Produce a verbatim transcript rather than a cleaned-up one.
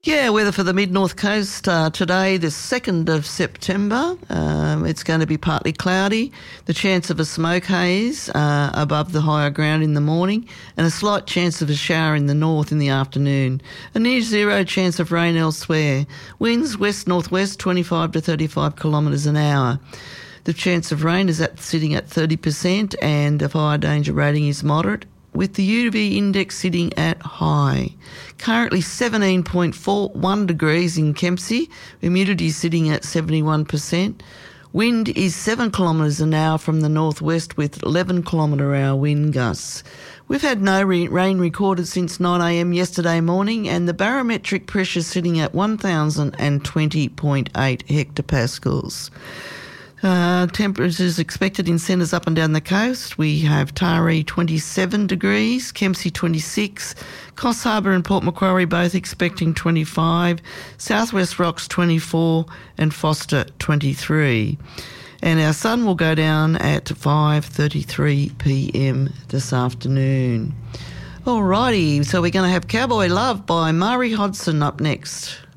Yeah, weather for the mid-north coast uh, today, the second of September. Um, it's going to be partly cloudy, the chance of a smoke haze uh, above the higher ground in the morning, and a slight chance of a shower in the north in the afternoon. A near zero chance of rain elsewhere. Winds west-northwest, twenty-five to thirty-five kilometres an hour. The chance of rain is at, sitting at thirty percent, and the fire danger rating is moderate, with the U V index sitting at high. Currently seventeen point four one degrees in Kempsey, humidity sitting at seventy-one percent. Wind is seven kilometres an hour from the northwest with eleven kilometre hour wind gusts. We've had no re- rain recorded since nine a m yesterday morning, and the barometric pressure sitting at one thousand twenty point eight hectopascals. Uh, temperatures expected in centres up and down the coast. We have Taree twenty-seven degrees, Kempsey twenty-six, Coffs Harbour and Port Macquarie both expecting twenty-five, Southwest Rocks twenty-four and Foster twenty-three. And our sun will go down at five thirty-three p m this afternoon. Alrighty, so we're going to have Cowboy Love by Mari Hodson up next.